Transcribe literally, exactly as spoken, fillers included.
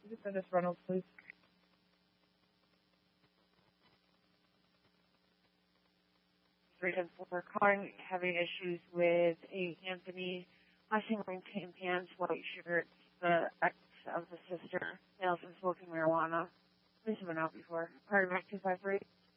Dennis Reynolds, please. Reason for calling, having issues with a Anthony flashing wearing tan pants, white shirts, the ex of the sister, males and smoking marijuana. This has been out before. Party back two five three.